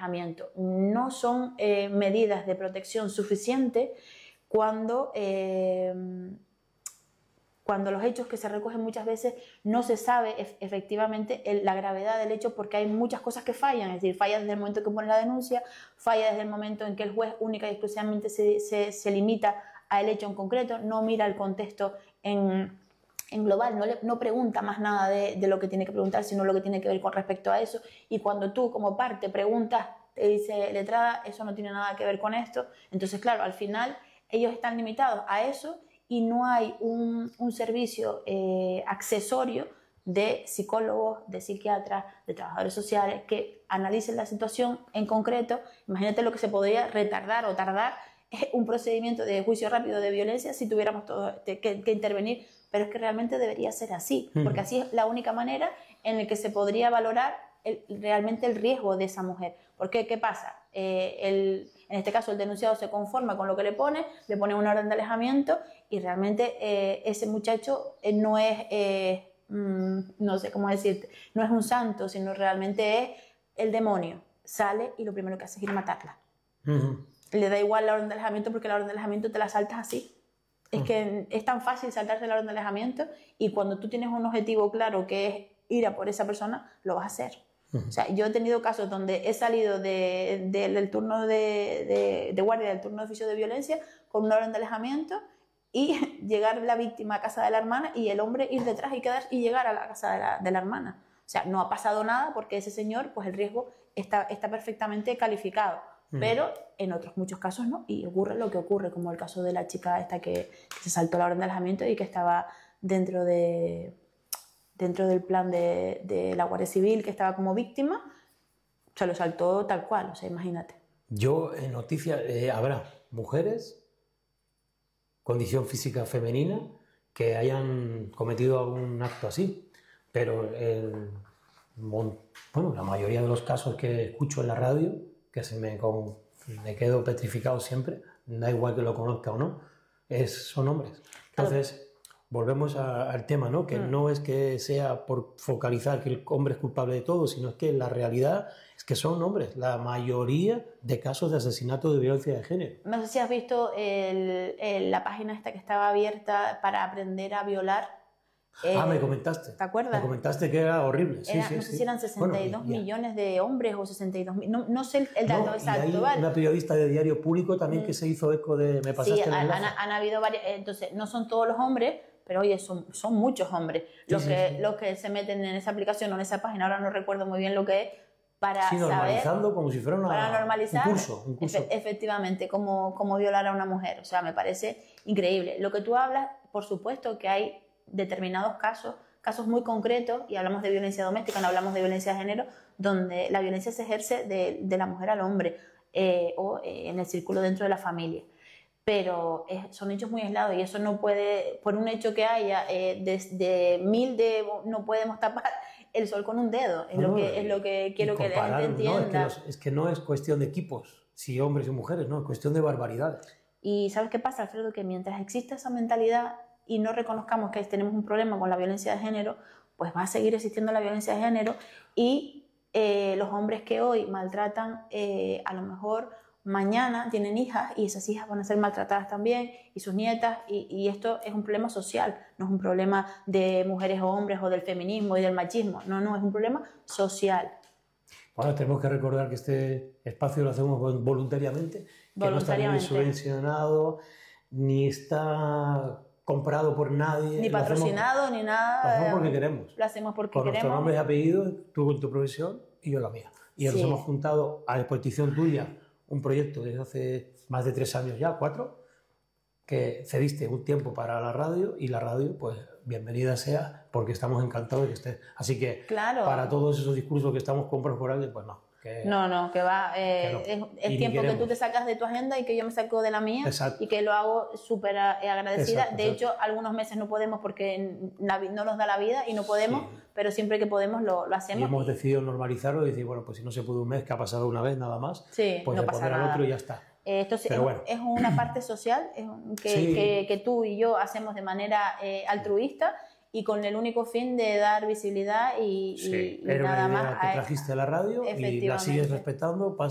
alejamiento. No son medidas de protección suficientes cuando los hechos que se recogen muchas veces no se sabe efectivamente la gravedad del hecho, porque hay muchas cosas que fallan, es decir, falla desde el momento que pone la denuncia, falla desde el momento en que el juez única y exclusivamente se limita al hecho en concreto, no mira el contexto en global, no pregunta más nada de lo que tiene que preguntar, sino lo que tiene que ver con respecto a eso, y cuando tú como parte preguntas, te dice letrada, eso no tiene nada que ver con esto, entonces claro, al final ellos están limitados a eso y no hay un servicio accesorio de psicólogos, de psiquiatras, de trabajadores sociales que analicen la situación en concreto. Imagínate lo que se podría retardar o tardar un procedimiento de juicio rápido de violencia si tuviéramos que intervenir, pero es que realmente debería ser así, porque así es la única manera en la que se podría valorar realmente el riesgo de esa mujer. Porque, ¿qué pasa? En este caso el denunciado se conforma con lo que le pone una orden de alejamiento y realmente ese muchacho no es, no sé cómo decirte, no es un santo, sino realmente es el demonio. Sale y lo primero que hace es ir a matarla. Le da igual la orden de alejamiento porque la orden de alejamiento te la saltas así. Es que es tan fácil saltarse la orden de alejamiento y cuando tú tienes un objetivo claro que es ir a por esa persona, lo vas a hacer. O sea, yo he tenido casos donde he salido del turno de guardia, del turno de oficio de violencia, con una orden de alejamiento y llegar la víctima a casa de la hermana y el hombre ir detrás y llegar a la casa de la hermana. O sea, no ha pasado nada porque ese señor, pues el riesgo está perfectamente calificado. Pero en otros muchos casos no, y ocurre lo que ocurre, como el caso de la chica esta que se saltó la orden de alejamiento y que estaba dentro del plan de la Guardia Civil, que estaba como víctima, se lo saltó tal cual, o sea, imagínate. Yo en noticias habrá mujeres, condición física femenina, que hayan cometido algún acto así, pero la mayoría de los casos que escucho en la radio, que me quedo petrificado siempre, da igual que lo conozca o no, son hombres. Entonces, volvemos al tema, ¿no? Que no es que sea por focalizar que el hombre es culpable de todo, sino es que la realidad es que son hombres, la mayoría de casos de asesinato de violencia de género. No sé si has visto la página esta que estaba abierta para aprender a violar. Me comentaste. ¿Te acuerdas? Me comentaste que era horrible. No sé si eran 62 millones de hombres o 62 mil, no sé el dato exacto. Y hay una periodista de Diario Público también que se hizo eco de... Me pasaste el enlace. Han habido varias. Entonces, no son todos los hombres, pero oye, son muchos hombres los que se meten en esa aplicación o en esa página. Ahora no recuerdo muy bien lo que es. Para normalizando saber, como si fuera para normalizar, un curso. Efectivamente, cómo violar a una mujer. O sea, me parece increíble. Lo que tú hablas, por supuesto que hay determinados casos muy concretos, y hablamos de violencia doméstica, no hablamos de violencia de género, donde la violencia se ejerce de la mujer al hombre o en el círculo dentro de la familia. Pero son hechos muy aislados y eso no puede, por un hecho que haya no podemos tapar el sol con un dedo, es lo que quiero que la gente entienda. Es que no es cuestión de equipos, si hombres y mujeres, no, es cuestión de barbaridades. Y ¿sabes qué pasa, Alfredo? Que mientras exista esa mentalidad y no reconozcamos que tenemos un problema con la violencia de género, pues va a seguir existiendo la violencia de género y los hombres que hoy maltratan, a lo mejor mañana tienen hijas y esas hijas van a ser maltratadas también y sus nietas y esto es un problema social, no es un problema de mujeres o hombres o del feminismo y del machismo, no, es un problema social. Bueno, tenemos que recordar que este espacio lo hacemos voluntariamente, que no está ni subvencionado, ni está comprado por nadie. Ni patrocinado, ni nada. Lo hacemos porque queremos. Lo hacemos porque con queremos. Con nuestro nombre y apellido, tú con tu profesión y yo la mía. Y nos hemos juntado a disposición tuya un proyecto desde hace más de 3 años ya, 4, que cediste un tiempo para la radio y la radio, pues bienvenida sea, porque estamos encantados de que estés. Así que para todos esos discursos que estamos comprando, pues no. Que va, es tiempo que tú te sacas de tu agenda y que yo me saco de la mía. Exacto. Y que lo hago súper agradecida. De hecho, algunos meses no podemos porque no nos da la vida y no podemos, pero siempre que podemos lo hacemos. Y hemos decidido normalizarlo y decir, bueno, pues si no se puede un mes, que ha pasado una vez nada más, pues no de pasa poner nada. al otro y ya está. Esto es una parte social que tú y yo hacemos de manera altruista y con el único fin de dar visibilidad y era nada una idea más. que trajiste a la radio y la sigues respetando.